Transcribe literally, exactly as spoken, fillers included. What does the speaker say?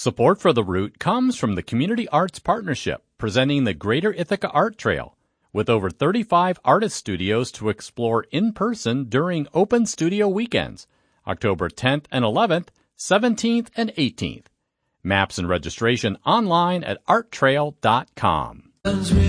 Support for The Root comes from the Community Arts Partnership, presenting the Greater Ithaca Art Trail, with over thirty-five artist studios to explore in person during Open Studio Weekends, October tenth and eleventh, seventeenth and eighteenth. Maps and registration online at art trail dot com.